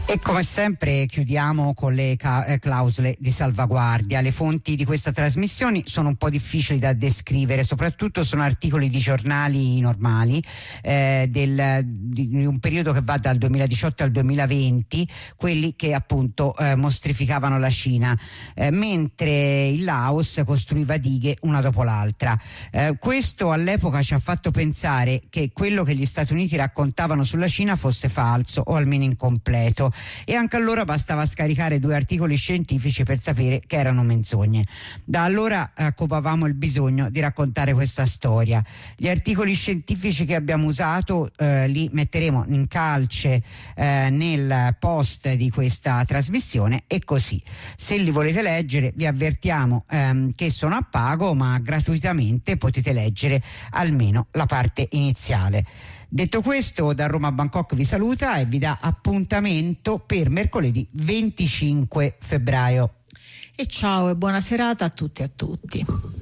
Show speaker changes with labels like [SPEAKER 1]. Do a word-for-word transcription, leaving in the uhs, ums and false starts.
[SPEAKER 1] E come sempre chiudiamo con le ca- eh, clausole di salvaguardia. Le fonti di questa trasmissione sono un po' difficili da descrivere, soprattutto sono articoli di giornali normali eh, del, di un periodo che va dal duemiladiciotto al duemilaventi, quelli che appunto eh, mostrificavano la Cina, eh, mentre il Laos costruiva dighe una dopo l'altra. Eh, questo all'epoca ci ha fatto pensare che quello che gli Stati Uniti raccontavano sulla Cina fosse falso o almeno incompleto, e anche allora bastava scaricare due articoli scientifici per sapere che erano menzogne. Da allora eh, copavamo il bisogno di raccontare questa storia. Gli articoli scientifici che abbiamo usato eh, li metteremo in calce eh, nel post di questa trasmissione, e così, se li volete leggere, vi avvertiamo ehm, che sono a pago, ma gratuitamente potete leggere almeno la parte iniziale. Detto questo, da Roma a Bangkok vi saluta e vi dà appuntamento per mercoledì venticinque febbraio.
[SPEAKER 2] E ciao e buona serata a tutti e a tutti.